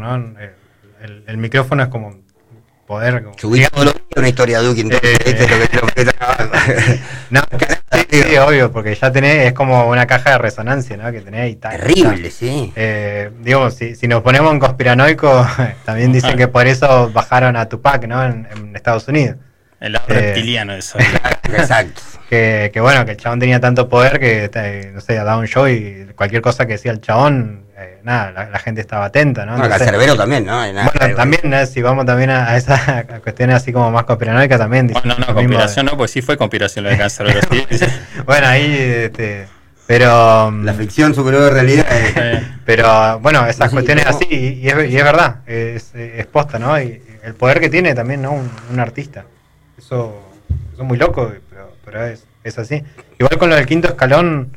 ¿no? El micrófono es como poder... Subir todo lo que una historia de Duki, entonces, ¿viste? No, sí, obvio, porque ya tenés, es como una caja de resonancia, ¿no? Que tenés y tal. Terrible, sí. Digo, si nos ponemos en conspiranoico, también dicen que por eso bajaron a Tupac, ¿no? En Estados Unidos. El lado reptiliano eso. Exacto. Que bueno, que el chabón tenía tanto poder que, no sé, daba un show y cualquier cosa que decía el chabón, nada, la gente estaba atenta, ¿no? Bueno, Cancerbero también, ¿no? Bueno, también, si vamos también a esas cuestiones así como más conspiranoicas también. Bueno, no, conspiración no, pues sí fue conspiración lo de Cancerbero. Sí. Bueno, ahí, pero... La ficción superó la realidad. Pero, bueno, esas cuestiones así, y es verdad, es posta, ¿no? Y el poder que tiene también, ¿no? Un artista. Eso es muy loco, pero es así. Igual con lo del quinto escalón,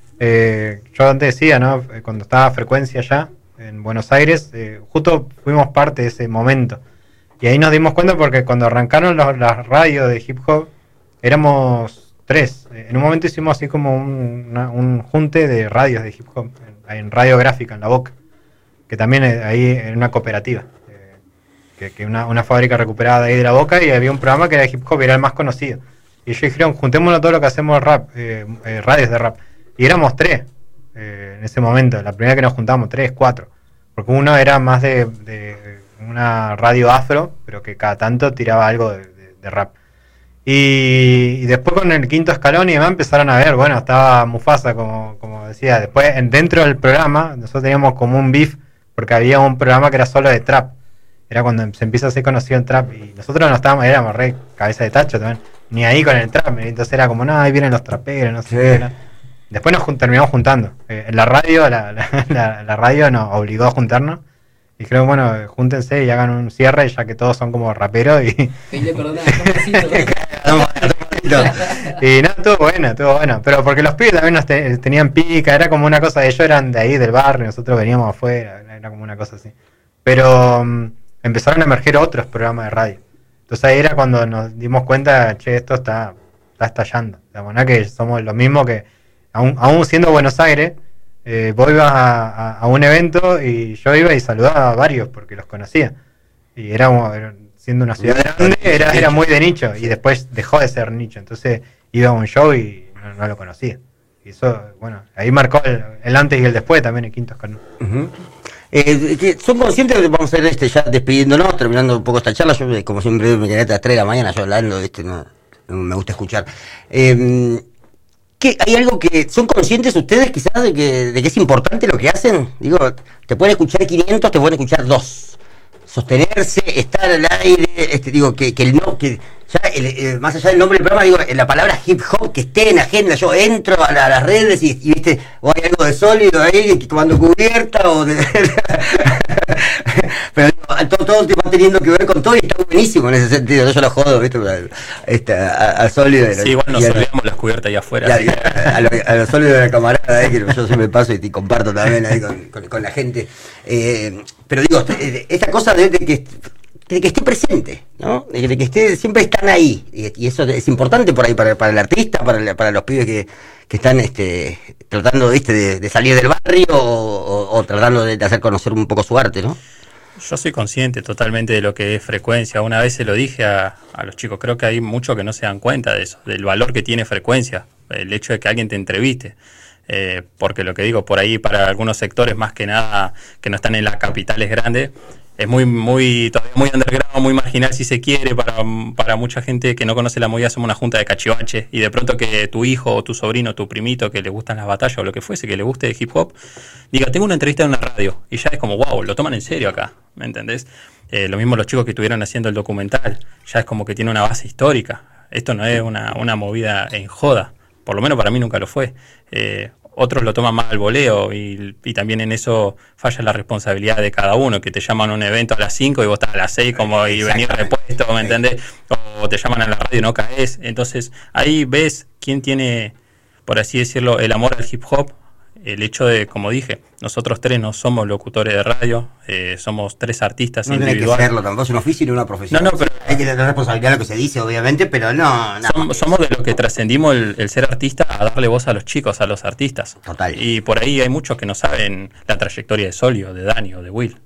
yo antes decía, ¿no? Cuando estaba Frecuencia allá en Buenos Aires, justo fuimos parte de ese momento. Y ahí nos dimos cuenta porque cuando arrancaron las radios de hip hop, éramos 3. En un momento hicimos así como un junte de radios de hip hop, en radiográfica, en La Boca, que también ahí en una cooperativa. Que una fábrica recuperada de ahí de La Boca, y había un programa que era de hip hop y era el más conocido. Y ellos dijeron, juntémonos todo lo que hacemos rap, radios de rap. Y éramos 3 en ese momento, la primera que nos juntamos, 3, 4. Porque uno era más de una radio afro, pero que cada tanto tiraba algo de rap. Y después con el quinto escalón y demás empezaron a ver, bueno, estaba Mufasa, como decía. Después, dentro del programa, nosotros teníamos como un beef, porque había un programa que era solo de trap. Era cuando se empieza a ser conocido en trap, y nosotros no estábamos, éramos re cabeza de tacho también, ni ahí con el trap, entonces era como, no, ahí vienen los traperos, no sé qué. ¿No? Después terminamos juntando. En la radio, la radio nos obligó a juntarnos, y creo, bueno, júntense y hagan un cierre, ya que todos son como raperos, y y no, estuvo bueno, pero porque los pibes también tenían pica, era como una cosa, ellos eran de ahí del barrio, nosotros veníamos afuera, era como una cosa así. Pero empezaron a emerger otros programas de radio. Entonces ahí era cuando nos dimos cuenta, che, esto está estallando. La verdad que somos lo mismo que, aún siendo Buenos Aires, vos ibas a un evento y yo iba y saludaba a varios porque los conocía. Y siendo una ciudad grande, era muy de nicho, y después dejó de ser nicho. Entonces iba a un show y no lo conocía. Y eso, bueno, ahí marcó el antes y el después también, el quinto escalón. ¿Son conscientes de que vamos a ir ya despidiéndonos, terminando un poco esta charla? Yo, como siempre, me quedé hasta las 3 de la mañana yo hablando, no me gusta escuchar. ¿Qué, hay algo que son conscientes ustedes quizás de que es importante lo que hacen? Digo, te pueden escuchar 500, te pueden escuchar 2. Sostenerse, estar al aire, digo, que ya más allá del nombre del programa, digo, la palabra hip hop que esté en agenda. Yo entro a las redes y viste, o hay algo de sólido ahí tomando cubierta o de pero digo, todo te va teniendo que ver con todo, y está buenísimo en ese sentido. Yo lo jodo, viste, a sólido. Sí, igual nos olvidamos las cubiertas ahí afuera. A lo sólido de la camarada, que yo siempre paso y comparto también ahí con la gente. Pero digo, esta cosa de que esté presente, ¿no? De que esté, siempre están ahí, y eso es importante por ahí para el artista, para los pibes que están tratando, ¿viste? de salir del barrio o tratando de hacer conocer un poco su arte, ¿no? Yo soy consciente totalmente de lo que es Frecuencia. Una vez se lo dije a los chicos, creo que hay muchos que no se dan cuenta de eso, del valor que tiene Frecuencia, el hecho de que alguien te entreviste. Porque lo que digo, por ahí para algunos sectores, más que nada que no están en las capitales grandes, es todavía muy underground, muy marginal si se quiere. Para mucha gente que no conoce la movida, somos una junta de cachivaches, y de pronto que tu hijo o tu sobrino, tu primito que le gustan las batallas o lo que fuese, que le guste el hip hop, diga, tengo una entrevista en una radio, y ya es como, wow, lo toman en serio acá, ¿me entendés? Lo mismo los chicos que estuvieron haciendo el documental, ya es como que tiene una base histórica. Esto no es una movida en joda, por lo menos para mí nunca lo fue. Otros lo toman más al voleo, y también en eso falla la responsabilidad de cada uno, que te llaman a un evento a las 5 y vos estás a las 6 como y venís repuesto, ¿me entendés? O te llaman a la radio y no caes. Entonces ahí ves quién tiene, por así decirlo, el amor al hip hop. El hecho de, como dije, nosotros 3 no somos locutores de radio, somos 3 artistas individuales. No tiene que serlo, tampoco es un oficio ni una profesión. No, pero hay que tener responsabilidad de lo que se dice, obviamente, pero no. Somos de los que trascendimos el ser artista a darle voz a los chicos, a los artistas. Total. Y por ahí hay muchos que no saben la trayectoria de Solio, de Dani o de Will.